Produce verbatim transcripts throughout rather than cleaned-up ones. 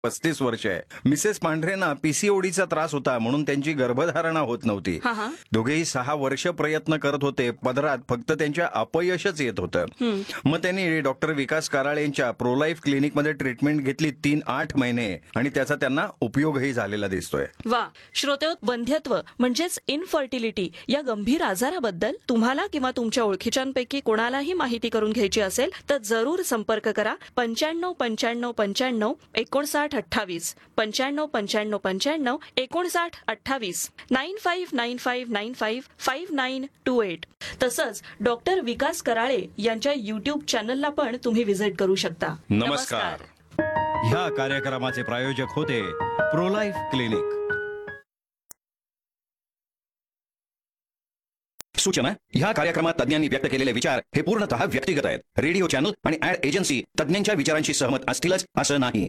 पस्तीस वर्ष आहे. मिसेस पांढरेंना पीसीओडीचा त्रास होता म्हणून त्यांची गर्भधारणा होत नव्हती. हा, हा. दोघेही सहा वर्ष प्रयत्न करत होते. पदरात फक्त त्यांच्या अपयशच येत होतं. मग त्यांनी डॉक्टर विकास कराळे यांच्या प्रोलाईफ क्लिनिकमध्ये ट्रीटमेंट घेतली तीन आठ महिने आणि त्याचा त्यांना उपयोगही झालेला दिसतोय. वा. श्रोते, वंध्यत्व म्हणजेच इनफर्टिलिटी या गंभीर आजाराबद्दल तुम्हाला किंवा तुमच्या ओळखीच्यांपैकी कोणालाही माहिती करून घ्यायची असेल तर जरूर संपर्क करा. पंच्याण्णव पंच्याण्णव पंच्याण्णव एकोणसाठ अठ्ठावीस पंच्याण्णव पंच्याण्णव पंच्याण्णव एकोणसाठ अठ्ठावीस nine five nine five nine five five nine to eight. तसंच डॉक्टर विकास कराळे यांच्या युट्यूब चॅनलला पण तुम्ही व्हिजिट करू शकता. नमस्कार. ह्या कार्यक्रमाचे प्रायोजक होते प्रोलाईफ क्लिनिक. सूचना: ह्या कार्यक्रमात तज्ञांनी व्यक्त केलेले विचार हे पूर्णतः व्यक्तिगत आहेत. रेडिओ चॅनल आणि ऍड एजन्सी तज्ञांच्या विचारांशी सहमत असतीलच असं नाही.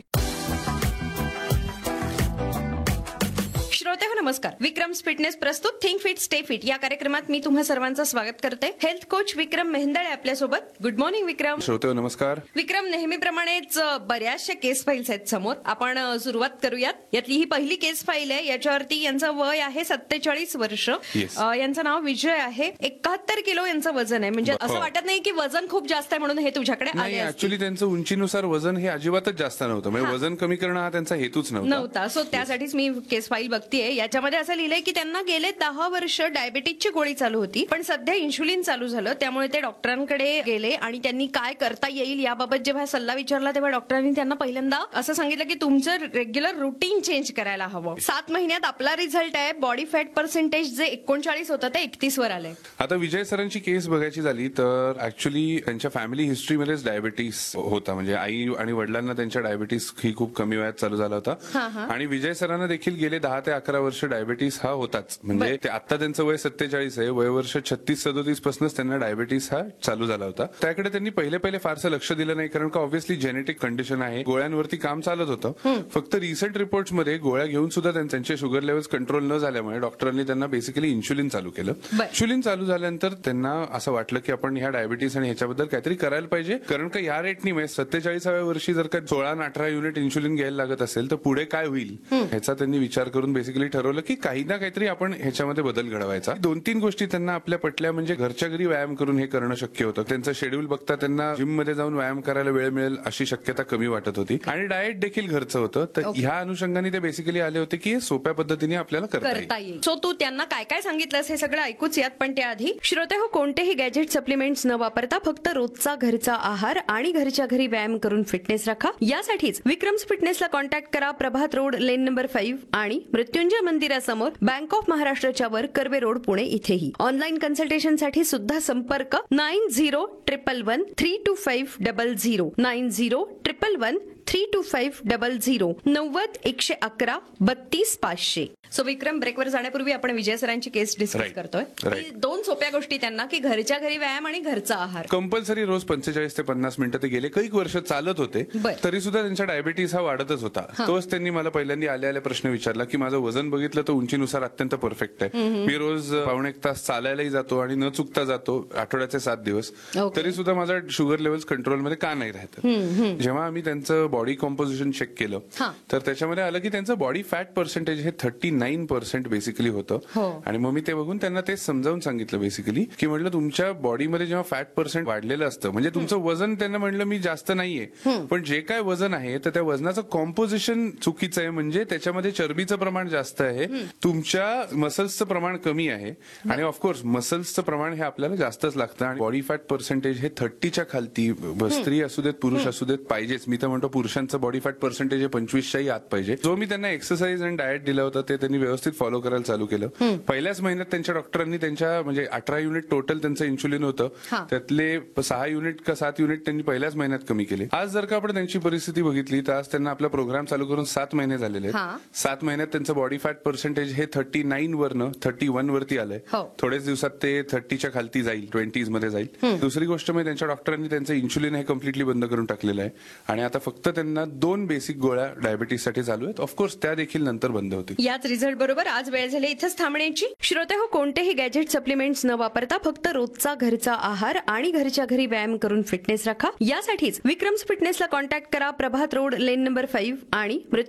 श्रोते हो, नमस्कार. विक्रम्स फिटनेस प्रस्तुत थिंक फिट स्टे फिट या कार्यक्रमात मी तुम्हा सर्वांचं स्वागत करते. हेल्थ कोच विक्रम मेहंदळे आपल्यासोबत. गुड मॉर्निंग विक्रम. श्रोते हो, नमस्कार. विक्रम, नेहमीप्रमाणेच बऱ्याचशा केस फाईल्स आहेत समोर. आपण सुरुवात करूयात. यातली ही पहिली केस फाईल आहे. याच्यावरती यांचं वय आहे सत्तेचाळीस वर्ष. Yes. यांचं नाव विजय आहे. एकाहत्तर किलो यांचं वजन आहे. म्हणजे असं वाटत नाही की वजन खूप जास्त आहे म्हणून हे तुझ्याकडे नाही. आले. ऍक्च्युली त्यांचं उंचीनुसार वजन हे अजिबातच जास्त नव्हतं. म्हणजे वजन कमी करणं हा त्यांचा हेतूच नव्हता नव्हता सो त्यासाठीच मी केस फाईल बघतीये. याच्यामध्ये असं लिहिलंय की त्यांना गेले दहा वर्ष डायबेटिसची गोळी चालू होती, पण सध्या इन्शुलिन चालू झालं. त्यामुळे ते डॉक्टरांकडे गेले आणि त्यांनी काय करता येईल याबाबत जेव्हा सल्ला विचारला तेव्हा डॉक्टरांनी त्यांना पहिल्यांदा असं सांगितलं की तुमचं रेग्युलर रुटीन चेंज करायला हवं. सात महिन्यात आपला रिझल्ट आहे. बॉडी फॅट पर्सेंटेज जे एकोणचाळीस होतं ते एकतीस वर आलंय. आता विजय सरांची केस बघायची झाली तर ऍक्च्युली त्यांच्या फॅमिली हिस्ट्रीमध्येच डायबिटीस होता. म्हणजे आई आणि वडिलांना त्यांच्या डायबिटीस ही खूप कमी वयात चालू झाला होता आणि विजय सरांना देखील गेले दहा ते अकरा वर्ष डायबिटीस हा होताच. म्हणजे ते आता त्यांचं वय सत्तेचाळीस आहे. वय वर्ष छत्तीस सदोतीस पासूनच त्यांना डायबिटीस हा चालू झाला होता. त्याकडे त्यांनी पहिले पहिले फारसं लक्ष दिलं नाही, कारण का ऑब्व्हियसली जेनेटिक कंडिशन आहे. गोळ्यांवरती काम चालत होतं. फक्त रिसेंट रिपोर्ट्स मध्ये गोळ्या घेऊन सुद्धा त्यांचे शुगर लेवल्स कंट्रोल न झाल्यामुळे डॉक्टरांनी त्यांना बेसिकली इन्शुलिन चालू केलं. इन्शुलिन चालू झाल्यानंतर त्यांना असं वाटलं की आपण ह्या डायबिटीस आणि ह्याच्याबद्दल काहीतरी करायला पाहिजे, कारण का या रेटनी म्हणजे सत्तेचाळीसाव्या वर्षी जर का सोळा अठरा युनिट इन्शुलिन घ्यायला लागत असेल तर पुढे काय होईल ह्याचा त्यांनी विचार करून बेसिकली ठरवलं की काही ना काहीतरी आपण ह्याच्यामध्ये बदल घडवायचा. दोन तीन गोष्टी त्यांना आपल्या पटल्या. म्हणजे घरच्या घरी व्यायाम करून हे करणं शक्य होतं. त्यांचं शेड्यूल बघता त्यांना जिम मध्ये जाऊन व्यायाम करायला वेळ मिळेल अशी शक्यता कमी वाटत होती आणि डाएट देखील घरचं होतं. तर ह्या अनुषंगाने ते बेसिकली आले होते की सोप्या पद्धतीने आपल्याला करता येईल. सो तू त्यांना काय काय सांगितलंस हे सगळं ऐकूच यात. पण त्याआधी श्रोते हो, कोणतेही गॅजेट सप्लिमेंट्स न वापरता फक्त रोजचा घरचा आहार आणि घरच्या घरी व्यायाम करून फिटनेस राखा. यासाठीच विक्रम्स फिटनेसला कॉन्टॅक्ट करा. प्रभात रोड, लेन नंबर फाईव्ह आणि मृत्युंजय मंदिरासमोर, बँक ऑफ महाराष्ट्राच्या वर, कर्वे रोड, पुणे इथेही. ऑनलाईन कन्सल्टेशनसाठी सुद्धा संपर्क nine zero triple one three to five double zero nine zero triple one three to five double zero नव्वद एकशे अकरा बत्तीस पाचशे. सो विक्रम, ब्रेकवर जाण्यापूर्वी आपण विजय सरांची केस डिस्कस करतोय. दोन सोप्या गोष्टी त्यांना की घरच्या घरी व्यायाम आणि घरचा आहार कंपल्सरी रोज पंचेचाळीस ते पन्नास मिनिटं ते गेले काही वर्ष चालत होते. तरी सुद्धा त्यांचा डायबिटीस हा वाढतच होता. तोच त्यांनी मला पहिल्यांदा आल्या आल्या प्रश्न विचारला की माझं वजन बघितलं तर उंचीनुसार अत्यंत परफेक्ट आहे. मी रोज पावणे एक तास चालायलाही जातो आणि न चुकता जातो आठवड्याचे सात दिवस. तरी सुद्धा माझा शुगर लेवल्स कंट्रोलमध्ये का नाही राहत. जेव्हा आम्ही त्यांचं बॉडी कॉम्पोजिशन चेक केलं तर त्याच्यामध्ये आलं की त्यांचं बॉडी फॅट पर्सेंटेज हे थर्टी नाईन पर्सेंट बेसिकली होतं. आणि मग मी ते बघून त्यांना ते समजावून सांगितलं बेसिकली की म्हटलं तुमच्या बॉडीमध्ये जेव्हा फॅट पर्सेंट वाढलेलं असतं म्हणजे तुमचं वजन, त्यांना म्हटलं मी जास्त नाहीये, पण जे काय वजन आहे तर त्या वजनाचं कॉम्पोजिशन चुकीचं आहे. म्हणजे त्याच्यामध्ये चरबीचं प्रमाण जास्त आहे, तुमच्या मसल्सचं प्रमाण कमी आहे. आणि ऑफकोर्स मसल्सचं प्रमाण हे आपल्याला जास्तच लागतं. आणि बॉडी फॅट पर्सेंटेज हे थर्टीच्या खालती, स्त्री असू देत पुरुष असू देत, पाहिजेच. मी तर म्हणतो पुरुषांचं बॉडी फॅट पर्सेंटेज हे पंचवीसच्याही आत पाहिजे. जो मी त्यांना एक्सरसाइज आणि डाएट दिला होता ते त्यांनी व्यवस्थित फॉलो करायला चालू केलं. पहिल्याच महिन्यात त्यांच्या डॉक्टरांनी त्यांच्या म्हणजे अठरा युनिट टोटल त्यांचं इन्शुलिन होतं, त्यातले सहा युनिट का सात युनिट त्यांनी पहिल्याच महिन्यात कमी केले. आज जर का आपण त्यांची परिस्थिती बघितली तर आज त्यांना आपला प्रोग्राम चालू करून सात महिने झालेले आहेत. सात महिन्यात त्यांचं बॉडी फॅट पर्सेंटेज हे थर्टी नाईन वरनं थर्टी वन वरती आलंय. थोडेच दिवसात ते थर्टीच्या खालती जाईल, ट्वेंटीज मध्ये जाईल. दुसरी गोष्ट म्हणजे त्यांच्या डॉक्टरांनी त्यांचं इन्शुलिन हे कम्प्लिटली बंद करून टाकलेलं आहे आणि आता फक्त त्यांना दोन बेसिक गोळ्या डायबिटीससाठी चालू आहेत. ऑफकोर्स त्या देखील नंतर बंद होतील. याच रिझल्ट बरोबर आज वेळ झाली इथंच थांबण्याची. श्रोते हो, कोणतेही गॅजेट सप्लिमेंट्स न वापरता फक्त रोजचा घरचा आहार आणि घरच्या घरी व्यायाम करून फिटनेस राखा. यासाठीच विक्रम्स फिटनेसला कॉन्टॅक्ट करा. प्रभात रोड, लेन नंबर फाईव्ह आणि